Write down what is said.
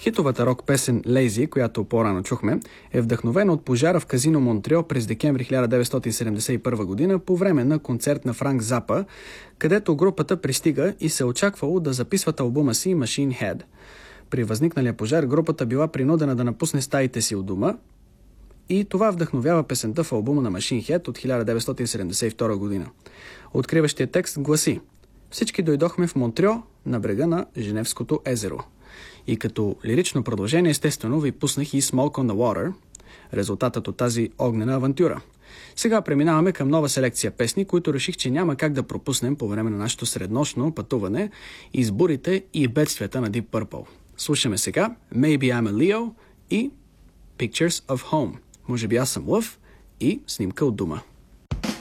Хитовата рок песен Lazy, която по-рано чухме, е вдъхновена от пожара в казино Монтрео през декември 1971 година по време на концерт на Франк Запа, където групата пристига и се очаквало да записват албума си Machine Head. При възникналия пожар групата била принудена да напусне стаите си у дома и това вдъхновява песента в албума на Machine Head от 1972 година. Откриващия текст гласи: "Всички дойдохме в Монтрео на брега на Женевското езеро." И като лирично продължение, естествено, ви пуснах и Smoke on the Water, резултатът от тази огнена авантюра. Сега преминаваме към нова селекция песни, които реших, че няма как да пропуснем по време на нашето среднощно пътуване из бурите и бедствията на Deep Purple. Слушаме сега Maybe I'm a Leo и Pictures of Home. Може би аз съм лъв и снимка от дома.